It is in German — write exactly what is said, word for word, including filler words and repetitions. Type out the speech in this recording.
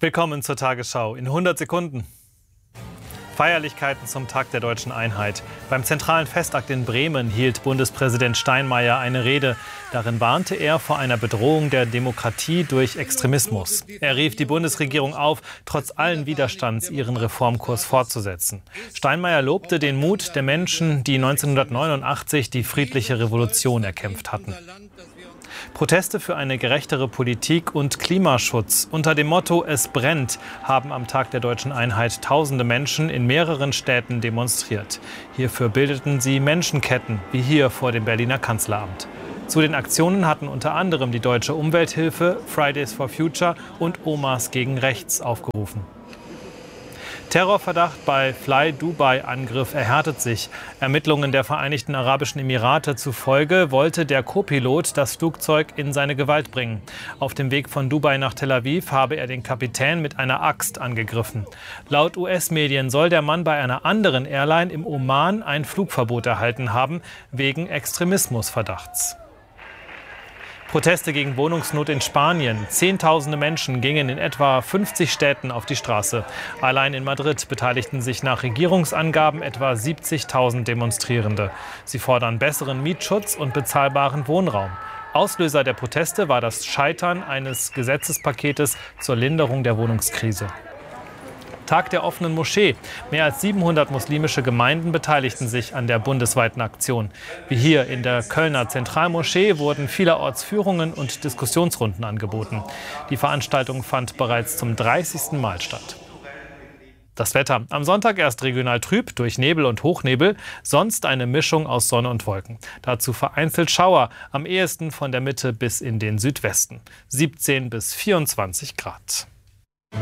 Willkommen zur Tagesschau in hundert Sekunden. Feierlichkeiten zum Tag der deutschen Einheit. Beim zentralen Festakt in Bremen hielt Bundespräsident Steinmeier eine Rede. Darin warnte er vor einer Bedrohung der Demokratie durch Extremismus. Er rief die Bundesregierung auf, trotz allen Widerstands ihren Reformkurs fortzusetzen. Steinmeier lobte den Mut der Menschen, die neunzehnhundertneunundachtzig die friedliche Revolution erkämpft hatten. Proteste für eine gerechtere Politik und Klimaschutz. Unter dem Motto "Es brennt" haben am Tag der deutschen Einheit tausende Menschen in mehreren Städten demonstriert. Hierfür bildeten sie Menschenketten, wie hier vor dem Berliner Kanzleramt. Zu den Aktionen hatten unter anderem die Deutsche Umwelthilfe, Fridays for Future und Omas gegen Rechts aufgerufen. Terrorverdacht bei Fly-Dubai-Angriff erhärtet sich. Ermittlungen der Vereinigten Arabischen Emirate zufolge wollte der Co-Pilot das Flugzeug in seine Gewalt bringen. Auf dem Weg von Dubai nach Tel Aviv habe er den Kapitän mit einer Axt angegriffen. Laut U S-Medien soll der Mann bei einer anderen Airline im Oman ein Flugverbot erhalten haben, wegen Extremismusverdachts. Proteste gegen Wohnungsnot in Spanien. Zehntausende Menschen gingen in etwa fünfzig Städten auf die Straße. Allein in Madrid beteiligten sich nach Regierungsangaben etwa siebzigtausend Demonstrierende. Sie fordern besseren Mietschutz und bezahlbaren Wohnraum. Auslöser der Proteste war das Scheitern eines Gesetzespaketes zur Linderung der Wohnungskrise. Tag der offenen Moschee. Mehr als siebenhundert muslimische Gemeinden beteiligten sich an der bundesweiten Aktion. Wie hier in der Kölner Zentralmoschee wurden vielerorts Führungen und Diskussionsrunden angeboten. Die Veranstaltung fand bereits zum dreißigsten Mal statt. Das Wetter. Am Sonntag erst regional trüb durch Nebel und Hochnebel, sonst eine Mischung aus Sonne und Wolken. Dazu vereinzelt Schauer, am ehesten von der Mitte bis in den Südwesten. siebzehn bis vierundzwanzig Grad.